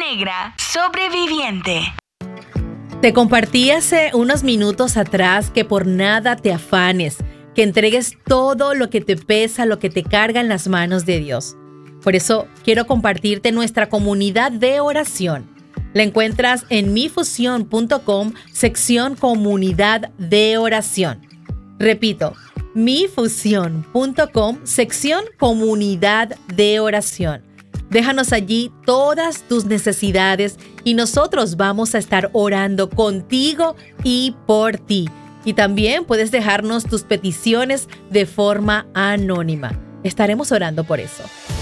Negra Sobreviviente. Te compartí hace unos minutos atrás que por nada te afanes, que entregues todo lo que te pesa, lo que te carga en las manos de Dios. Por eso quiero compartirte nuestra comunidad de oración. La encuentras en mifusión.com, sección Comunidad de Oración. Repito, mifusión.com, sección Comunidad de Oración. Déjanos allí todas tus necesidades y nosotros vamos a estar orando contigo y por ti. Y también puedes dejarnos tus peticiones de forma anónima. Estaremos orando por eso.